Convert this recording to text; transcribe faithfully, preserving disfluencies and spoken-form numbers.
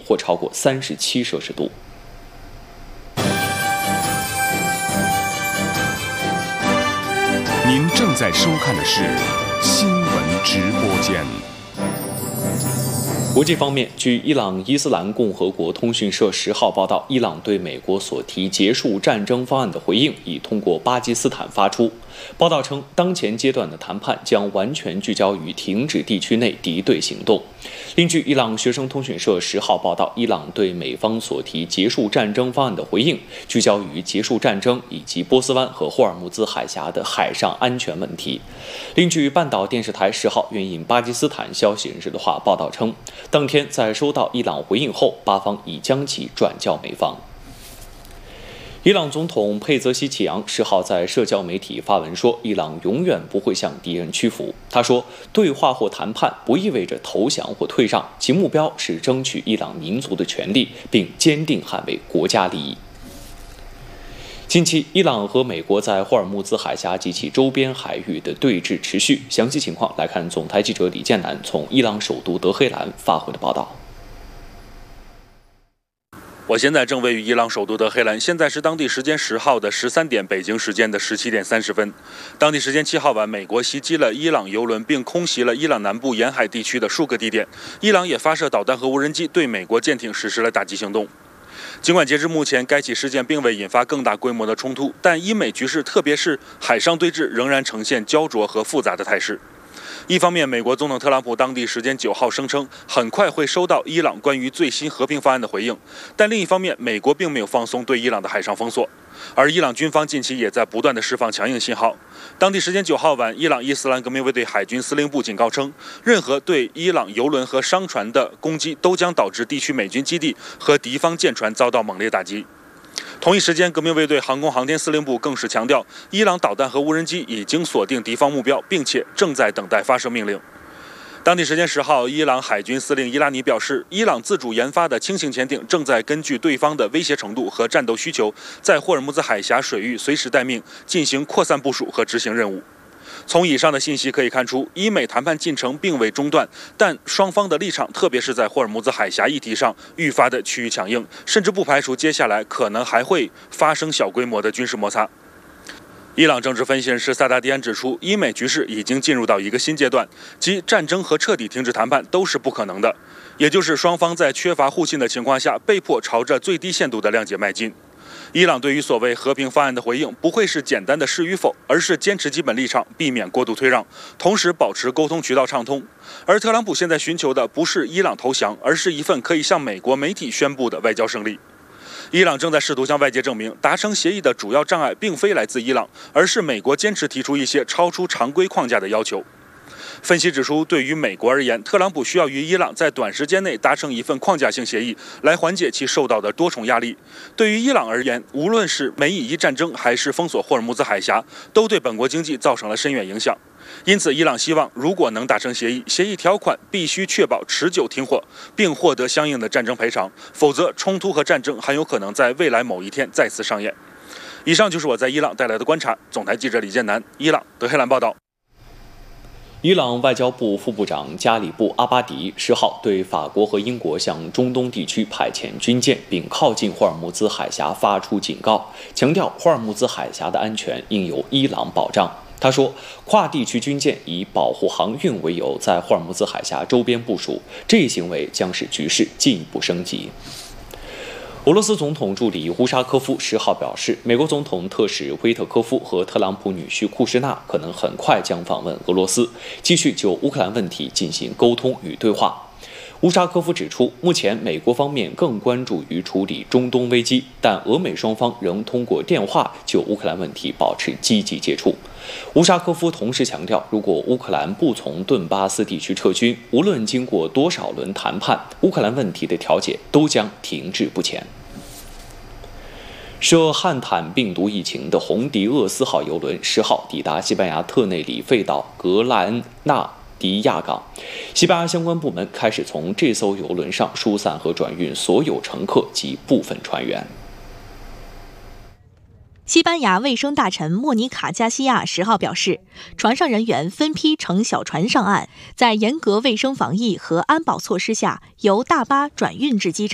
或超过三十七摄氏度。 您正在收看的是新闻直播间。 国际方面，据伊朗伊斯兰共和国通讯社十号报道，伊朗对美国所提结束战争方案的回应已通过巴基斯坦发出。报道称，当前阶段的谈判将完全聚焦于停止地区内敌对行动。另据伊朗学生通讯社十号报道，伊朗对美方所提结束战争方案的回应聚焦于结束战争以及波斯湾和霍尔木兹海峡的海上安全问题。另据半岛电视台十号援引巴基斯坦消息人士的话报道称，当天在收到伊朗回应后，巴方已将其转交美方。伊朗总统佩泽西奇扬十号在社交媒体发文说，伊朗永远不会向敌人屈服。他说，对话或谈判不意味着投降或退让，其目标是争取伊朗民族的权利，并坚定捍卫国家利益。近期，伊朗和美国在霍尔木兹海峡及其周边海域的对峙持续。详细情况来看，总台记者李建南从伊朗首都德黑兰发回的报道。 我现在正位于伊朗首都德黑兰，现在是当地时间十号的十三点，北京时间的十七点三十分。当地时间七号晚，美国袭击了伊朗油轮，并空袭了伊朗南部沿海地区的数个地点。伊朗也发射导弹和无人机对美国舰艇实施了打击行动。尽管截至目前，该起事件并未引发更大规模的冲突，但伊美局势，特别是海上对峙，仍然呈现焦灼和复杂的态势。一方面，美国总统特朗普当地时间九号声称，很快会收到伊朗关于最新和平方案的回应，但另一方面，美国并没有放松对伊朗的海上封锁，而伊朗军方近期也在不断的释放强硬信号。当地时间九号晚，伊朗伊斯兰革命卫队海军司令部警告称，任何对伊朗油轮和商船的攻击都将导致地区美军基地和敌方舰船遭到猛烈打击。同一时间，革命卫队航空航天司令部更是强调，伊朗导弹和无人机已经锁定敌方目标，并且正在等待发射命令。当地时间十号，伊朗海军司令伊拉尼表示，伊朗自主研发的轻型潜艇正在根据对方的威胁程度和战斗需求，在霍尔木兹海峡水域随时待命，进行扩散部署和执行任务。从以上的信息可以看出，伊美谈判进程并未中断，但双方的立场，特别是在霍尔木兹海峡议题上愈发的趋于强硬，甚至不排除接下来可能还会发生小规模的军事摩擦。伊朗政治分析人士萨达迪安指出，伊美局势已经进入到一个新阶段，即战争和彻底停止谈判都是不可能的，也就是双方在缺乏互信的情况下，被迫朝着最低限度的谅解迈进。伊朗对于所谓和平方案的回应不会是简单的是与否，而是坚持基本立场，避免过度退让，同时保持沟通渠道畅通。而特朗普现在寻求的不是伊朗投降，而是一份可以向美国媒体宣布的外交胜利。伊朗正在试图向外界证明，达成协议的主要障碍并非来自伊朗，而是美国坚持提出一些超出常规框架的要求。分析指出，对于美国而言，特朗普需要与伊朗在短时间内达成一份框架性协议，来缓解其受到的多重压力。对于伊朗而言，无论是美以伊战争，还是封锁霍尔木兹海峡，都对本国经济造成了深远影响。因此，伊朗希望如果能达成协议，协议条款必须确保持久停火，并获得相应的战争赔偿，否则冲突和战争很有可能在未来某一天再次上演。以上就是我在伊朗带来的观察。总台记者李建南，伊朗德黑兰报道。 伊朗外交部副部长加里布·阿巴迪十号对法国和英国向中东地区派遣军舰并靠近霍尔木兹海峡发出警告，强调霍尔木兹海峡的安全应由伊朗保障。他说，跨地区军舰以保护航运为由在霍尔木兹海峡周边部署，这一行为将使局势进一步升级。俄罗斯总统助理乌沙科夫十号表示，美国总统特使威特科夫和特朗普女婿库什纳可能很快将访问俄罗斯，继续就乌克兰问题进行沟通与对话。乌沙科夫指出，目前美国方面更关注于处理中东危机，但俄美双方仍通过电话就乌克兰问题保持积极接触。乌沙科夫同时强调，如果乌克兰不从顿巴斯地区撤军，无论经过多少轮谈判，乌克兰问题的调解都将停滞不前。涉汉坦病毒疫情的红迪厄斯号邮轮十号抵达西班牙特内里费岛格兰纳迪亚港，西班牙相关部门开始从这艘邮轮上疏散和转运所有乘客及部分船员。 西班牙卫生大臣莫妮卡·加西亚十号表示，船上人员分批乘小船上岸，在严格卫生防疫和安保措施下，由大巴转运至机场。